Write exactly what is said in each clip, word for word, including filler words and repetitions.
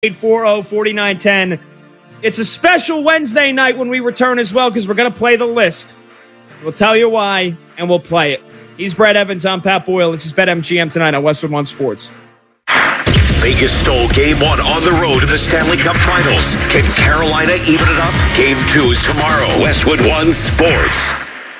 eight four zero, four nine one zero. It's a special Wednesday night when we return as well because we're going to play the list. We'll tell you why, and we'll play it. He's Brett Evans. I'm Pat Boyle. This is BetMGM tonight on Westwood One Sports. Vegas stole game one on the road in the Stanley Cup Finals. Can Carolina even it up? Game two is tomorrow. Westwood One Sports.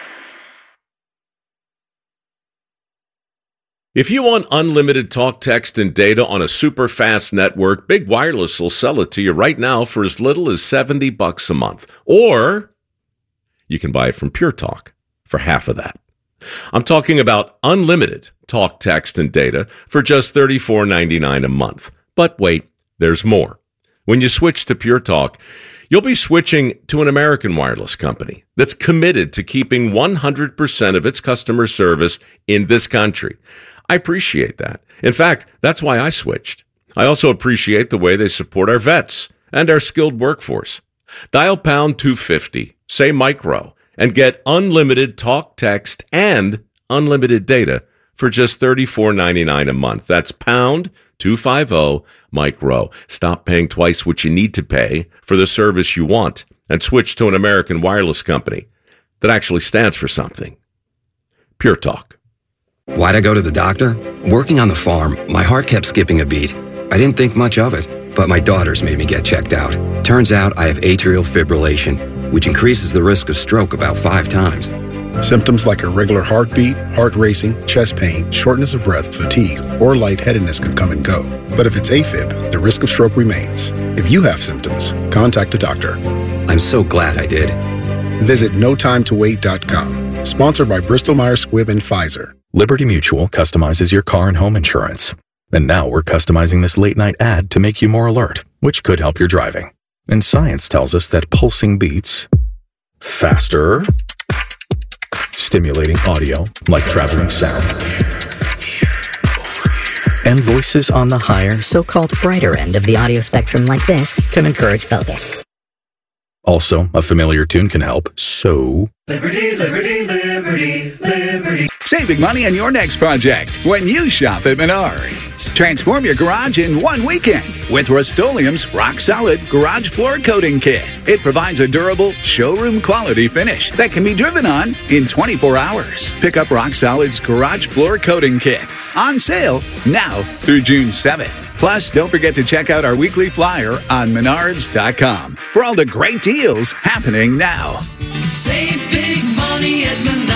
If you want unlimited talk, text, and data on a super fast network, Big Wireless will sell it to you right now for as little as seventy bucks a month. Or you can buy it from Pure Talk for half of that. I'm talking about unlimited talk, text, and data for just thirty-four ninety-nine a month. But wait, there's more. When you switch to Pure Talk, you'll be switching to an American wireless company that's committed to keeping one hundred percent of its customer service in this country. I appreciate that. In fact, that's why I switched. I also appreciate the way they support our vets and our skilled workforce. Dial pound two fifty, say micro, and get unlimited talk, text, and unlimited data for just thirty-four ninety-nine a month. That's pound two fifty, micro. Stop paying twice what you need to pay for the service you want and switch to an American wireless company that actually stands for something. Pure Talk. Why'd I go to the doctor? Working on the farm, my heart kept skipping a beat. I didn't think much of it, but my daughters made me get checked out. Turns out I have atrial fibrillation, which increases the risk of stroke about five times. Symptoms like irregular heartbeat, heart racing, chest pain, shortness of breath, fatigue, or lightheadedness can come and go. But if it's AFib, the risk of stroke remains. If you have symptoms, contact a doctor. I'm so glad I did. Visit no time to wait dot com. Sponsored by Bristol Myers Squibb and Pfizer. Liberty Mutual customizes your car and home insurance. And now we're customizing this late-night ad to make you more alert, which could help your driving. And science tells us that pulsing beats faster, stimulating audio like traveling sound, and voices on the higher, so-called brighter end of the audio spectrum like this can encourage focus. Also, a familiar tune can help, so... Liberty, liberty, liberty, liberty. Save big money on your next project when you shop at Menards. Transform your garage in one weekend with Rust-Oleum's rock-solid garage floor coating kit. It provides a durable, showroom-quality finish that can be driven on in twenty-four hours. Pick up Rock-Solid's garage floor coating kit. On sale now through June seventh. Plus, don't forget to check out our weekly flyer on menards dot com for all the great deals happening now. Save big money at Menards.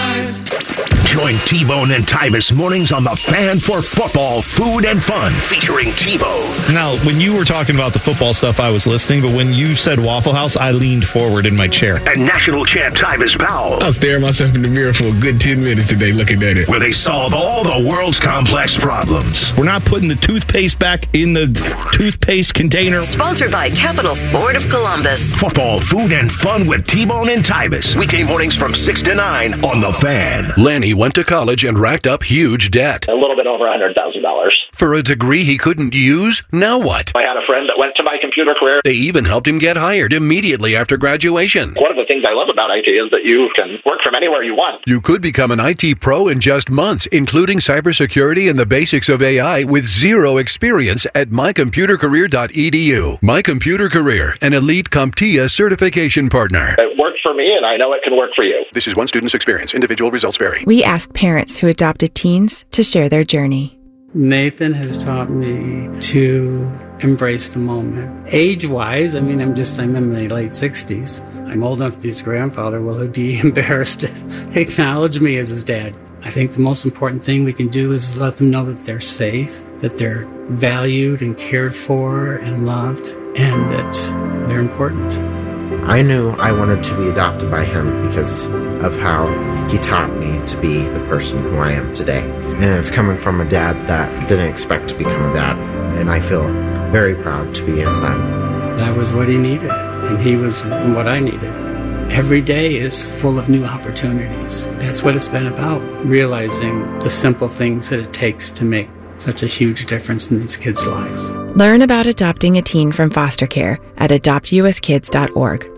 Join T-Bone and Tyvis mornings on The Fan for football, food, and fun, featuring T-Bone. Now, when you were talking about the football stuff, I was listening, but when you said Waffle House, I leaned forward in my chair. And national champ Tyvis Powell. I was staring myself in the mirror for a good ten minutes today looking at it. Where they solve all the world's complex problems. We're not putting the toothpaste back in the toothpaste container. Sponsored by Capital Ford of Columbus. Football, food, and fun with T-Bone and Tyvis. Weekday mornings from six to nine on The Fan. Lanny went to college and racked up huge debt. A little bit over one hundred thousand dollars. For a degree he couldn't use? Now what? I had a friend that went to My Computer Career. They even helped him get hired immediately after graduation. One of the things I love about I T is that you can work from anywhere you want. You could become an I T pro in just months, including cybersecurity and the basics of A I with zero experience at my computer career dot e d u. My Computer Career, an elite CompTIA certification partner. It worked for me, and I know it can work for you. This is one student's experience. Individual results vary. We asked parents who adopted teens to share their journey. Nathan has taught me to embrace the moment. Age-wise, I mean, I'm just, I'm in my late sixties. I'm old enough to be his grandfather. Will he be embarrassed to acknowledge me as his dad? I think the most important thing we can do is let them know that they're safe, that they're valued and cared for and loved, and that they're important. I knew I wanted to be adopted by him because of how he taught me to be the person who I am today. And it's coming from a dad that didn't expect to become a dad. And I feel very proud to be his son. That was what he needed, and he was what I needed. Every day is full of new opportunities. That's what it's been about, realizing the simple things that it takes to make such a huge difference in these kids' lives. Learn about adopting a teen from foster care at adopt u s kids dot org.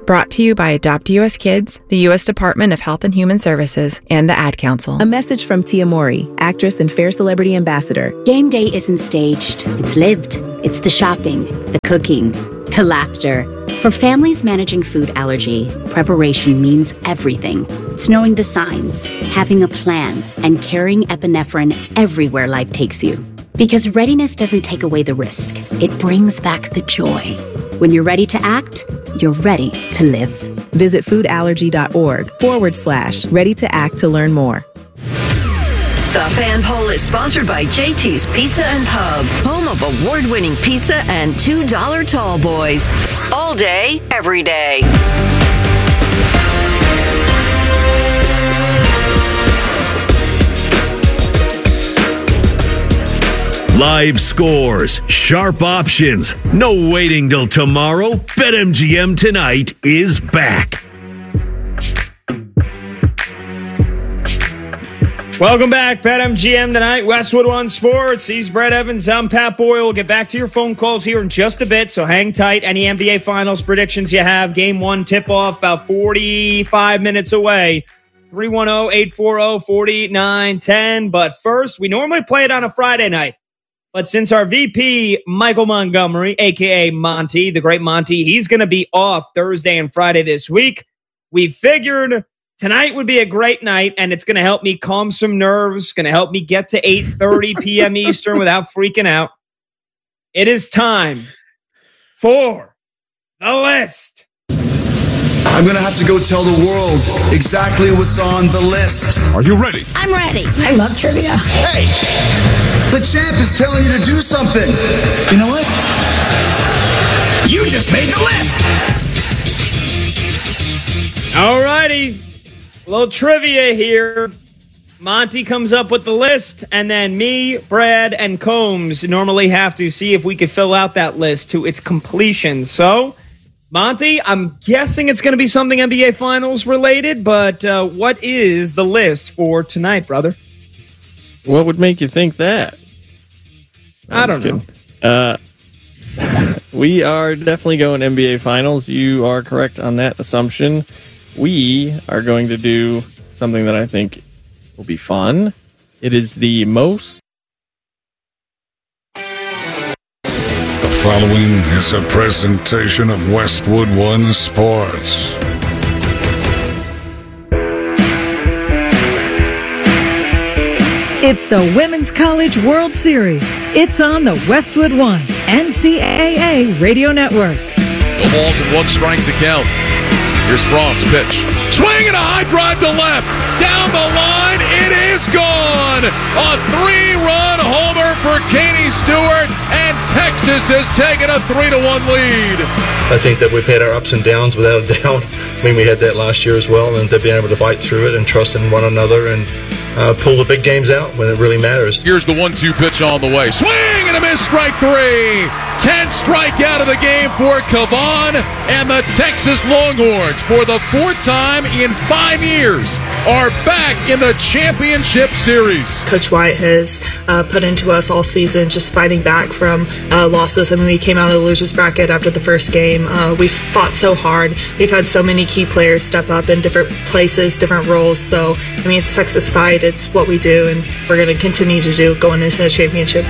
Brought to you by Adopt U S Kids, the U S Department of Health and Human Services, and the Ad Council. A message from Tia Mori, actress and Fair Celebrity Ambassador. Game day isn't staged. It's lived. It's the shopping, the cooking, the laughter. For families managing food allergy, preparation means everything. It's knowing the signs, having a plan, and carrying epinephrine everywhere life takes you. Because readiness doesn't take away the risk. It brings back the joy. When you're ready to act, you're ready to live. Visit foodallergy.org forward slash ready to act to learn more. The Fan Poll is sponsored by J T's Pizza and Pub, home of award-winning pizza and two dollar tall boys. All day, every day. Live scores, sharp options, no waiting till tomorrow. BetMGM Tonight is back. Welcome back, BetMGM Tonight, Westwood One Sports. He's Brett Evans. I'm Pat Boyle. We'll get back to your phone calls here in just a bit, so hang tight. Any N B A Finals predictions you have? Game one tip-off about forty-five minutes away. three one zero, eight four zero, four nine one zero. But first, we normally play it on a Friday night. But since our V P, Michael Montgomery, a k a. Monty, the great Monty, he's going to be off Thursday and Friday this week, we figured tonight would be a great night, and it's going to help me calm some nerves, going to help me get to eight thirty p.m. Eastern without freaking out. It is time for the list. I'm going to have to go tell the world exactly what's on the list. Are you ready? I'm ready. I love trivia. Hey, the champ is telling you to do something. You know what? You just made the list. All righty. A little trivia here. Monty comes up with the list, and then me, Brad, and Combs normally have to see if we could fill out that list to its completion. So, Monty, I'm guessing it's going to be something N B A Finals related, but uh, what is the list for tonight, brother? What would make you think that? I don't know. Uh, we are definitely going N B A Finals. You are correct on that assumption. We are going to do something that I think will be fun. It is the most. The following is a presentation of Westwood One Sports. It's the Women's College World Series. It's on the Westwood One N C double A Radio Network. No balls and one strike to count. Here's Brahms' pitch. Swing and a high drive to left. Down the line, it is gone. A three-run homer for Katie Stewart, and Texas has taken a three to one lead. I think that we've had our ups and downs without a doubt. I mean, we had that last year as well, and they've been able to fight through it and trust in one another and uh, pull the big games out when it really matters. Here's the one two pitch on the way. Swing and a miss, strike three. Tenth strikeout of the game for Kavan, and the Texas Longhorns, for the fourth time in five years, are back in the championship series. Coach White has uh, put into us all season, just fighting back from uh, losses. I mean, we came out of the losers bracket after the first game. Uh, we fought so hard. We've had so many key players step up in different places, different roles. So, I mean, it's Texas fight. It's what we do, and we're going to continue to do going into the championship.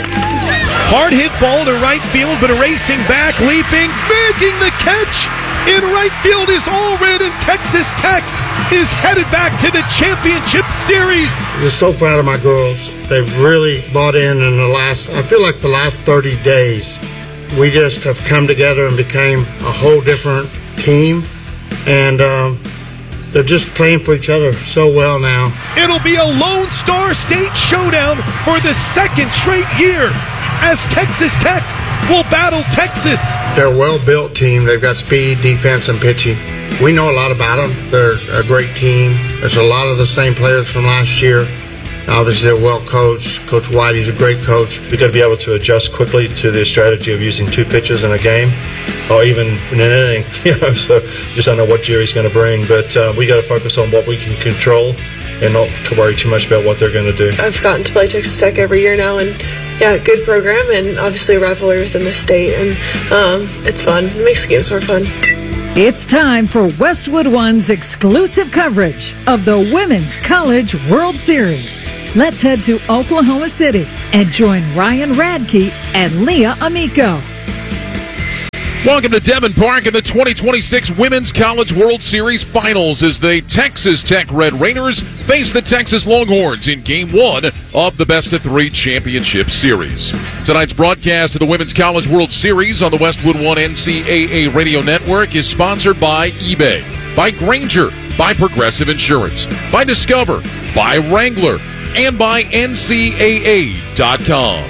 Hard hit ball to right field, but racing back, leaping, making the catch in right field is Allred, and Texas Tech is headed back to the championship series. I'm just so proud of my girls. They've really bought in in the last, I feel like the last thirty days. We just have come together and became a whole different team, and um, they're just playing for each other so well now. It'll be a Lone Star State showdown for the second straight year, as Texas Tech will battle Texas. They're a well-built team. They've got speed, defense, and pitching. We know a lot about them. They're a great team. There's a lot of the same players from last year. Obviously, they're well coached. Coach Whitey's a great coach. We've got to be able to adjust quickly to the strategy of using two pitches in a game, or even in an inning. You know, so just don't know what Jerry's going to bring. But uh, we got to focus on what we can control and not to worry too much about what they're going to do. I've gotten to play Texas Tech every year now, and yeah, good program, and obviously a rivalry within the state, and um, it's fun. It makes the games more fun. It's time for Westwood One's exclusive coverage of the Women's College World Series. Let's head to Oklahoma City and join Ryan Radke and Leah Amico. Welcome to Devon Park in the twenty twenty-six Women's College World Series Finals as the Texas Tech Red Raiders face the Texas Longhorns in Game one of the Best of Three Championship Series. Tonight's broadcast of the Women's College World Series on the Westwood One N C A A Radio Network is sponsored by eBay, by Grainger, by Progressive Insurance, by Discover, by Wrangler, and by N C A A dot com.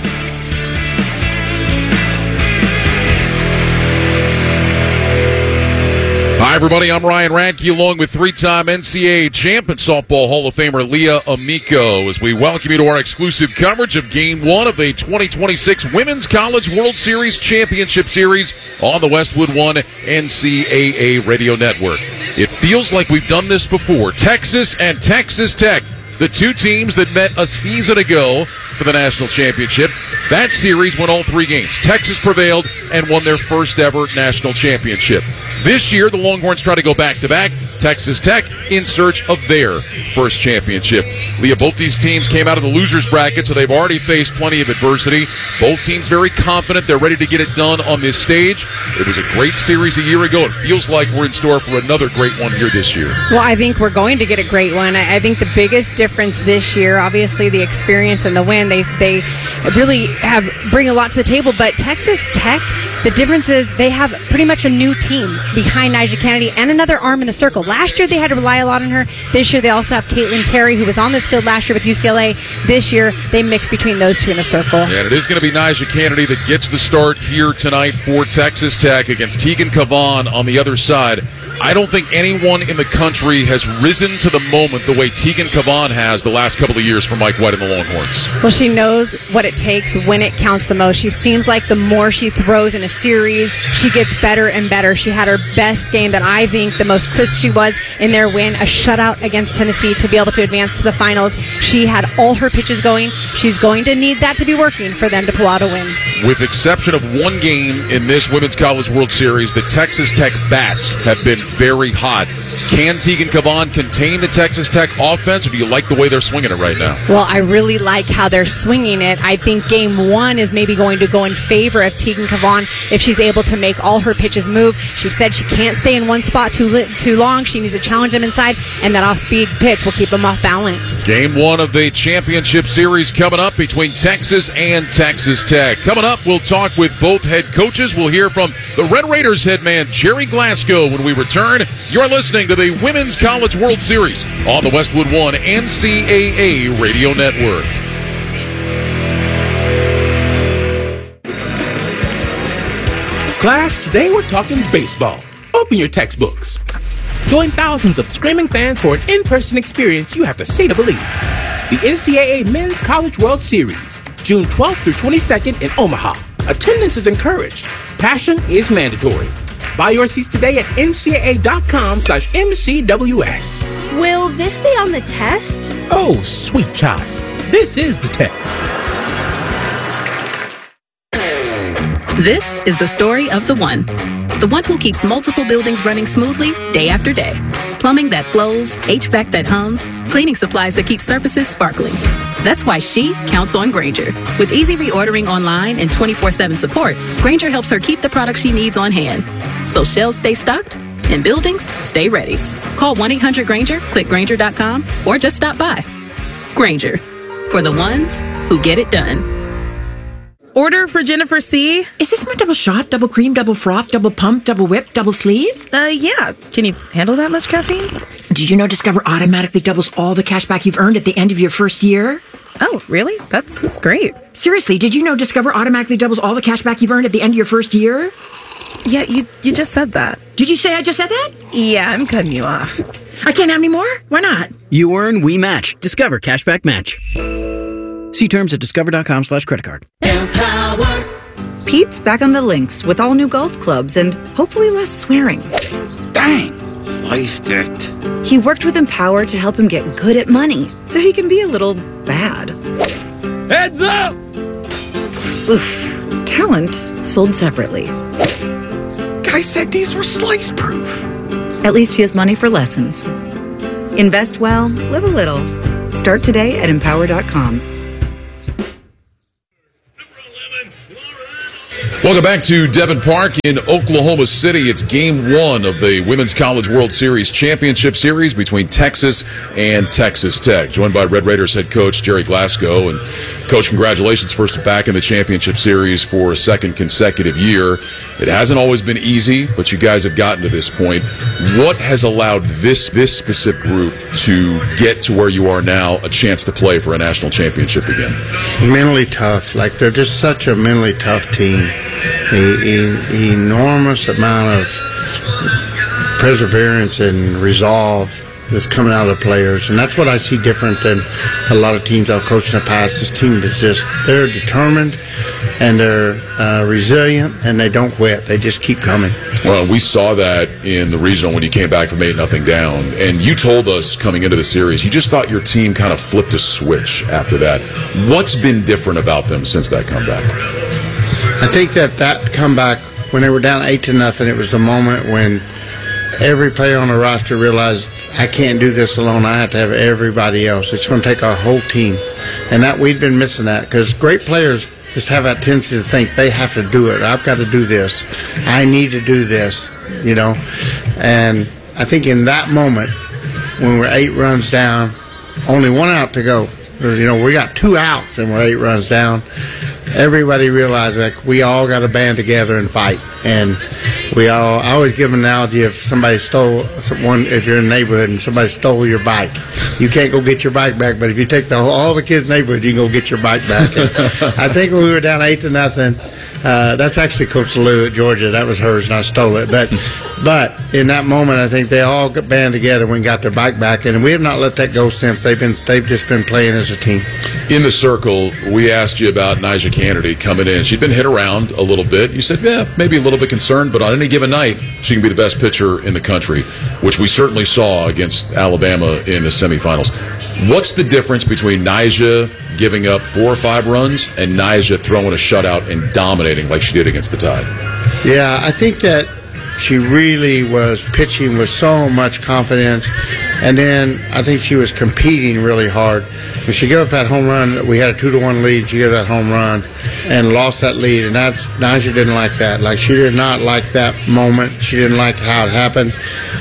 Hi, everybody. I'm Ryan Radke, along with three-time N C A A champ and softball Hall of Famer Leah Amico, as we welcome you to our exclusive coverage of Game one of the twenty twenty-six Women's College World Series Championship Series on the Westwood One N C A A Radio Network. It feels like we've done this before. Texas and Texas Tech, the two teams that met a season ago for the national championship. That series won all three games. Texas prevailed and won their first ever national championship. This year, the Longhorns try to go back-to-back. Texas Tech in search of their first championship. Leah, both these teams came out of the loser's bracket, so they've already faced plenty of adversity. Both teams very confident they're ready to get it done on this stage. It was a great series a year ago. It feels like we're in store for another great one here this year. Well, I think we're going to get a great one. I think the biggest difference this year, obviously the experience and the win, they they really have bring a lot to the table. But Texas Tech, the difference is they have pretty much a new team behind Nyjah Kennedy and another arm in the circle. Last year they had to rely a lot on her. This year they also have Caitlin Terry, who was on this field last year with U C L A. This year they mix between those two in the circle. Yeah, and it is going to be Nyjah Kennedy that gets the start here tonight for Texas Tech against Tegan Cavan on the other side. I don't think anyone in the country has risen to the moment the way Tegan Cavan has the last couple of years for Mike White and the Longhorns. Well, she knows what it takes when it counts the most. She seems like the more she throws in a series, she gets better and better. She had her best game that I think the most crisp she was in their win, a shutout against Tennessee to be able to advance to the finals. She had all her pitches going. She's going to need that to be working for them to pull out a win. With exception of one game in this Women's College World Series, the Texas Tech bats have been very hot. Can Tegan Cavan contain the Texas Tech offense, or do you like the way they're swinging it right now? Well, I really like how they're swinging it. I think game one is maybe going to go in favor of Tegan Cavan if she's able to make all her pitches move. She said she can't stay in one spot too li- too long. She needs to challenge them inside, and that off-speed pitch will keep them off balance. Game one of the championship series coming up between Texas and Texas Tech. Coming up, we'll talk with both head coaches. We'll hear from the Red Raiders head man, Jerry Glasgow, when we return. You're listening to the Women's College World Series on the Westwood One N C A A Radio Network. Class, today we're talking baseball. Open your textbooks. Join thousands of screaming fans for an in-person experience you have to see to believe. The N C A A Men's College World Series, June twelfth through twenty-second in Omaha. Attendance is encouraged. Passion is mandatory. Buy your seats today at N C A A dot com slash M C W S. Will this be on the test? Oh, sweet child. This is the test. This is the story of the one. The one who keeps multiple buildings running smoothly day after day. Plumbing that flows, H V A C that hums, cleaning supplies that keep surfaces sparkling. That's why she counts on Grainger. With easy reordering online and twenty-four seven support, Grainger helps her keep the products she needs on hand. So shelves stay stocked and buildings stay ready. Call one eight hundred Grainger, click Grainger dot com, or just stop by. Grainger, for the ones who get it done. Order for Jennifer C. Is this my double shot, double cream, double froth, double pump, double whip, double sleeve? Uh, yeah. Can you handle that much caffeine? Did you know Discover automatically doubles all the cash back you've earned at the end of your first year? Oh, really? That's great. Seriously, did you know Discover automatically doubles all the cash back you've earned at the end of your first year? Yeah, you you just said that. Did you say I just said that? Yeah, I'm cutting you off. I can't have any more? Why not? You earn, we match. Discover Cashback Match. See terms at discover.com slash credit card. Empower. Pete's back on the links with all new golf clubs and hopefully less swearing. Dang, sliced it. He worked with Empower to help him get good at money so he can be a little bad. Heads up! Oof. Talent sold separately. guy said these were slice proof. At least he has money for lessons. Invest well, live a little. Start today at empower dot com. Welcome back to Devon Park in Oklahoma City. It's game one of the Women's College World Series Championship Series between Texas and Texas Tech. Joined by Red Raiders head coach Jerry Glasgow. And, Coach, congratulations first back in the championship series for a second consecutive year. It hasn't always been easy, but you guys have gotten to this point. What has allowed this, this specific group to get to where you are now, a chance to play for a national championship again? Mentally tough. Like, they're just such a mentally tough team. A, enormous amount of perseverance and resolve that's coming out of the players, and that's what I see different than a lot of teams I've coached in the past. This team is just, they're determined and they're uh, resilient, and they don't quit. They just keep coming. Well, we saw that in the regional when you came back from eight nothing down, and you told us coming into the series, you just thought your team kind of flipped a switch after that. What's been different about them since that comeback? I think that that comeback, when they were down eight to nothing, it was the moment when every player on the roster realized, I can't do this alone. I have to have everybody else. It's going to take our whole team. And that we've been missing that, because great players just have that tendency to think they have to do it. I've got to do this. I need to do this, you know. And I think in that moment, when we're eight runs down, only one out to go, you know, we got two outs and we're eight runs down. Everybody realized like we all got to band together and fight. And we all, I always give an analogy: if somebody stole someone, if you're in a neighborhood and somebody stole your bike, you can't go get your bike back. But if you take the whole, all the kids' neighborhood, you can go get your bike back. And I think when we were down eight to nothing, uh, that's actually Coach Lou at Georgia. That was hers, and I stole it. But but in that moment, I think they all got band together when we got their bike back, and we have not let that go since. They've been they've just been playing as a team. In the circle, we asked you about Nyjah Kennedy coming in. She'd been hit around a little bit. You said, yeah, maybe a little bit concerned, but on any given night, she can be the best pitcher in the country, which we certainly saw against Alabama in the semifinals. What's the difference between Nyjah giving up four or five runs and Nyjah throwing a shutout and dominating like she did against the Tide? Yeah, I think that she really was pitching with so much confidence, and then I think she was competing really hard. When she gave up that home run, we had a two to one lead. She gave that home run and lost that lead, and that's Nyjah didn't like that. Like, she did not like that moment. She didn't like how it happened,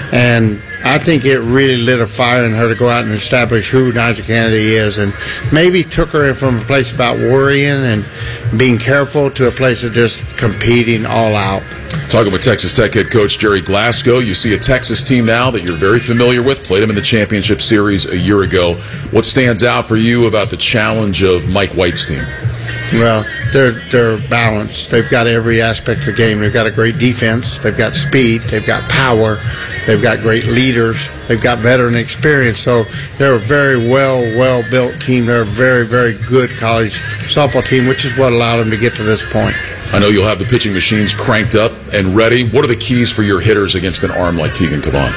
and I think it really lit a fire in her to go out and establish who Nyjah Kennedy is, and maybe took her from a place about worrying and being careful to a place of just competing all out. Talking with Texas Tech head coach Jerry Glasgow. You see a Texas team now that you're very familiar with, played them in the championship series a year ago. What stands out for you about the challenge of Mike White's team? Well, they're they're balanced. They've got every aspect of the game. They've got a great defense. They've got speed. They've got power. They've got great leaders. They've got veteran experience. So they're a very well, well-built team. They're a very, very good college softball team, which is what allowed them to get to this point. I know you'll have the pitching machines cranked up and ready. What are the keys for your hitters against an arm like Tegan Caban?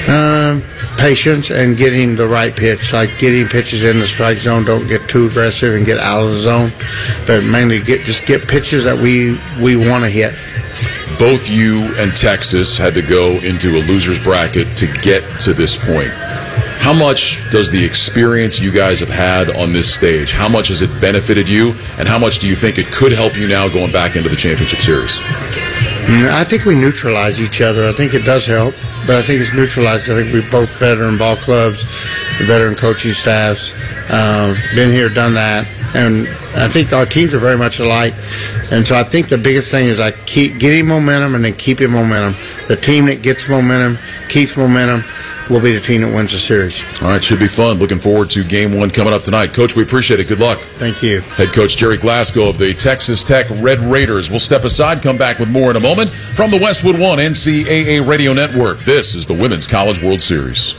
Um, patience and getting the right pitch, like getting pitches in the strike zone. Don't get too aggressive and get out of the zone, but mainly get just get pitches that we we want to hit. Both you and Texas had to go into a loser's bracket to get to this point. How much does the experience you guys have had on this stage, how much has it benefited you, and how much do you think it could help you now going back into the championship series? I think we neutralize each other. I think it does help, but I think it's neutralized. I think we're both veteran ball clubs, veteran coaching staffs, uh, been here, done that, and I think our teams are very much alike. And so I think the biggest thing is like keep getting momentum and then keeping momentum. The team that gets momentum, keeps momentum, will be the team that wins the series. All right, should be fun. Looking forward to game one coming up tonight. Coach, we appreciate it. Good luck. Thank you. Head coach Jerry Glasgow of the Texas Tech Red Raiders. We'll step aside, come back with more in a moment from the Westwood One N C A A Radio Network. This is the Women's College World Series.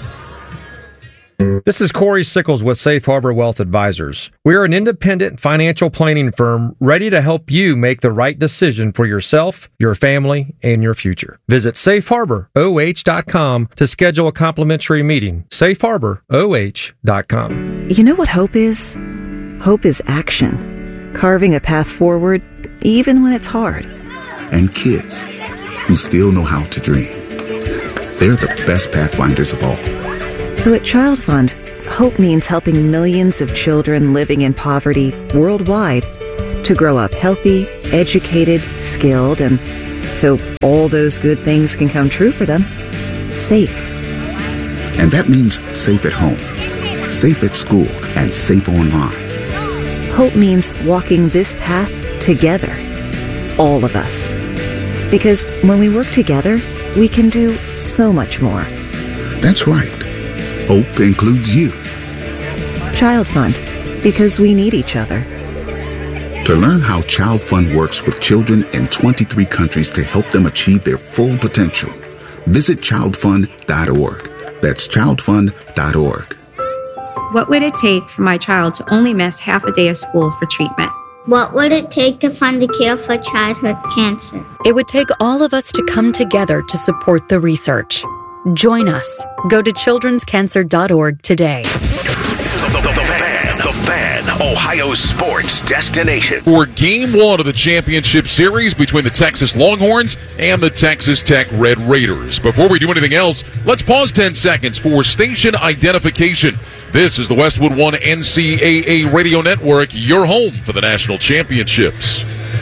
This is Corey Sickles with Safe Harbor Wealth Advisors. We are an independent financial planning firm ready to help you make the right decision for yourself, your family, and your future. Visit safe harbor o h dot com to schedule a complimentary meeting. safe harbor o h dot com. You know what hope is? Hope is action. Carving a path forward, even when it's hard. And kids, who still know how to dream. They're the best pathfinders of all. So at Child Fund, hope means helping millions of children living in poverty worldwide to grow up healthy, educated, skilled, and so all those good things can come true for them, safe. And that means safe at home, safe at school, and safe online. Hope means walking this path together, all of us. Because when we work together, we can do so much more. That's right. Hope includes you. Child Fund, because we need each other. To learn how Child Fund works with children in twenty-three countries to help them achieve their full potential, visit child fund dot org. That's child fund dot org. What would it take for my child to only miss half a day of school for treatment? What would it take to fund a cure for childhood cancer? It would take all of us to come together to support the research. Join us. Go to children's cancer dot org today. The, the, the Fan, the Fan, Ohio sports destination. For game one of the championship series between the Texas Longhorns and the Texas Tech Red Raiders. Before we do anything else, let's pause ten seconds for station identification. This is the Westwood One N C double A Radio Network, your home for the national championships.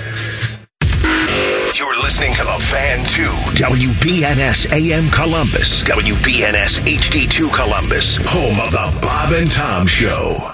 You're listening to the Fan two, W B N S A M Columbus, W B N S H D two Columbus, home of the Bob and Tom Show.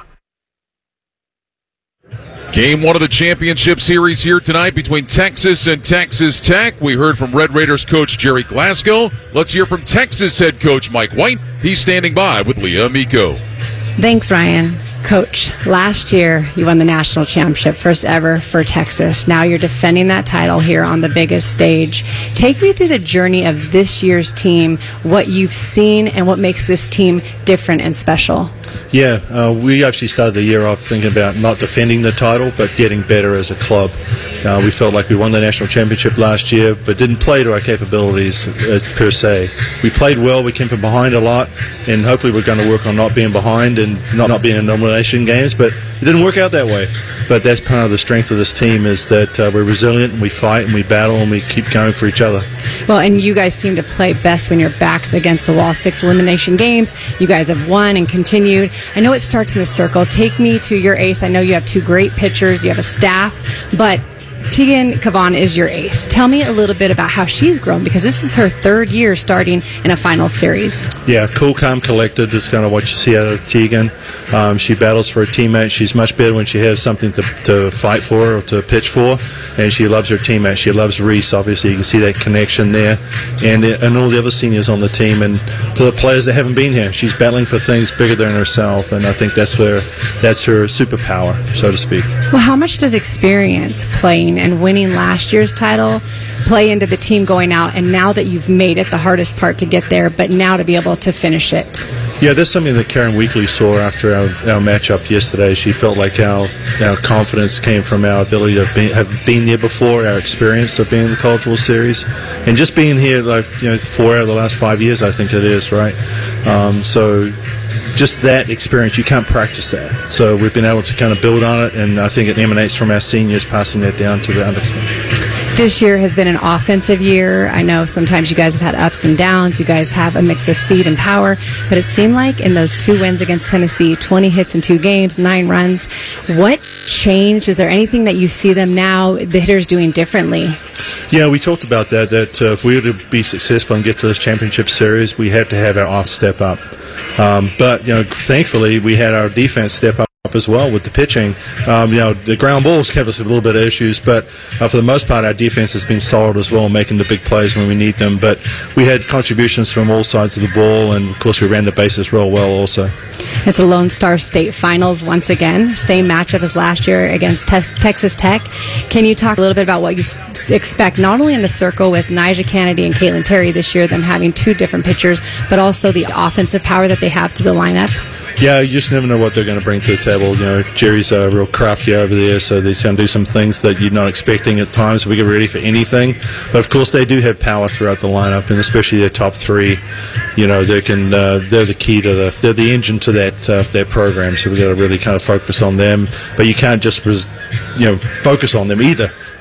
Game one of the championship series here tonight between Texas and Texas Tech. We heard from Red Raiders coach Jerry Glasgow. Let's hear from Texas head coach Mike White. He's standing by with Leah Amico. Thanks, Ryan. Coach, last year you won the national championship, first ever for Texas. Now you're defending that title here on the biggest stage. Take me through the journey of this year's team, what you've seen, and what makes this team different and special. Yeah, uh, we actually started the year off thinking about not defending the title, but getting better as a club. Uh, we felt like we won the national championship last year, but didn't play to our capabilities as, per se. We played well, we came from behind a lot, and hopefully we're going to work on not being behind and not, not being in elimination games, but it didn't work out that way. But that's part of the strength of this team, is that uh, we're resilient and we fight and we battle and we keep going for each other. Well, and you guys seem to play best when your back's against the wall. Six elimination games. You guys have won and continued. I know it starts in the circle. Take me to your ace. I know you have two great pitchers. You have a staff, but Tegan Cavan is your ace. Tell me a little bit about how she's grown, because this is her third year starting in a final series. Yeah, cool, calm, collected is kind of what you see out of Tegan. Um, she battles for her teammate. She's much better when she has something to, to fight for or to pitch for, and she loves her teammate. She loves Reese, obviously. You can see that connection there, and, and all the other seniors on the team, and to the players that haven't been here. She's battling for things bigger than herself, and I think that's where that's her superpower, so to speak. Well, how much does experience playing and winning last year's title play into the team going out, and now that you've made it, the hardest part to get there, but now to be able to finish it? Yeah, that's something that Karen Weekly saw after our, our matchup yesterday. She felt like our, our confidence came from our ability to be, have been there before, our experience of being in the College World Series, and just being here, like, you know, four out of the last five years, I think it is, right? Um, so just that experience, you can't practice that. So we've been able to kind of build on it, and I think it emanates from our seniors passing that down to the understudies. This year has been an offensive year. I know sometimes you guys have had ups and downs. You guys have a mix of speed and power, but it seemed like in those two wins against Tennessee, twenty hits in two games, nine runs. What changed? Is there anything that you see them now, the hitters, doing differently? Yeah, we talked about that, that uh, if we were to be successful and get to this championship series, we had to have our off step up. Um, but, you know, thankfully, we had our defense step up as well with the pitching. Um, you know, the ground balls have us a little bit of issues, but uh, for the most part, our defense has been solid as well, making the big plays when we need them. But we had contributions from all sides of the ball, and of course, we ran the bases real well also. It's a Lone Star State Finals once again. Same matchup as last year against te- Texas Tech. Can you talk a little bit about what you s- expect, not only in the circle with Nyjah Kennedy and Caitlin Terry this year, them having two different pitchers, but also the offensive power that they have to the lineup? Yeah, you just never know what they're going to bring to the table. You know, Jerry's uh, real crafty over there, so he's going to do some things that you're not expecting at times. We get ready for anything, but of course they do have power throughout the lineup, and especially their top three. You know, they can. Uh, they're the key to the. They're the engine to that uh, their program. So we got to really kind of focus on them. But you can't just, you know, focus on them either.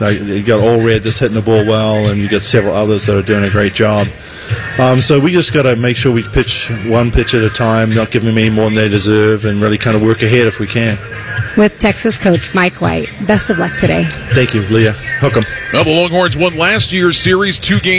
Like, you got All Red that's hitting the ball well, and you got several others that are doing a great job. Um, so we just got to make sure we pitch one pitch at a time, not give them any more than they deserve, and really kind of work ahead if we can. With Texas coach Mike White. Best of luck today. Thank you, Leah. Hook 'em. Well, the Longhorns won last year's series two games.